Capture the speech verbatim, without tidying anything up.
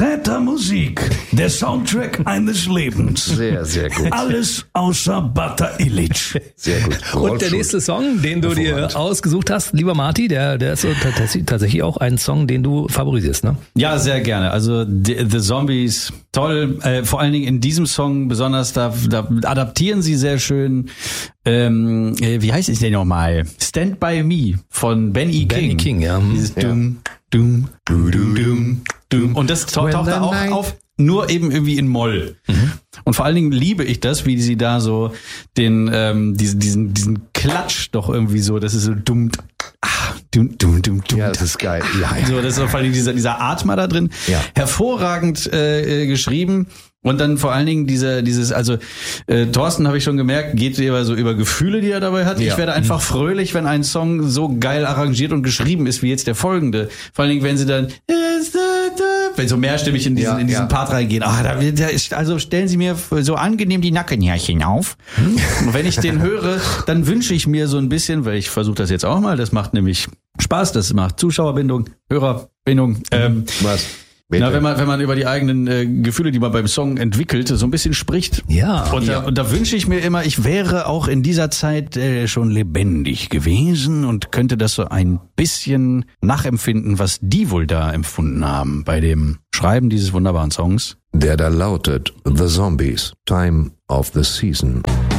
Rätermusik, der Soundtrack eines Lebens. Sehr, sehr gut. Alles außer Bata Illich. Sehr gut. Und der nächste Song, den du dir ausgesucht hast, lieber Marty, der, der ist so tatsächlich auch ein Song, den du favorisierst, ne? Ja, sehr gerne. Also The, The Zombies, toll. Äh, vor allen Dingen in diesem Song besonders, da, da adaptieren sie sehr schön. Ähm, wie heißt es denn nochmal? Stand By Me von Ben E. King. Ben E. King, ja. Dieses Dum, Dum, Dum, Dum, Dum. Und das taucht da auch auf, nur eben irgendwie in Moll. Mhm. Und vor allen Dingen liebe ich das, wie sie da so den, ähm, diesen, diesen, diesen Klatsch doch irgendwie so, das ist so dumm, ah, dumm, dumm, dumm, dumm. Ja, das ist geil. Ja, ja. So, das ist vor allen Dingen dieser, dieser Atmer da drin. Ja. Hervorragend äh, geschrieben. Und dann vor allen Dingen diese, dieses, also äh, Thorsten, habe ich schon gemerkt, geht eher so über Gefühle, die er dabei hat. Ja. Ich werde einfach fröhlich, wenn ein Song so geil arrangiert und geschrieben ist, wie jetzt der folgende. Vor allen Dingen, wenn sie dann wenn so mehrstimmig in diesen, ja, in diesen ja. Part reingehen. Ah, da, da ist, also stellen Sie mir so angenehm die Nackenhärchen auf. Und wenn ich den höre, dann wünsche ich mir so ein bisschen, weil ich versuche das jetzt auch mal, das macht nämlich Spaß, das macht Zuschauerbindung, Hörerbindung. Ähm, Was? Na, wenn man wenn man über die eigenen äh, Gefühle, die man beim Song entwickelt, so ein bisschen spricht. Ja. Und da, und da wünsche ich mir immer, ich wäre auch in dieser Zeit äh, schon lebendig gewesen und könnte das so ein bisschen nachempfinden, was die wohl da empfunden haben bei dem Schreiben dieses wunderbaren Songs. Der da lautet The Zombies, Time of the Season.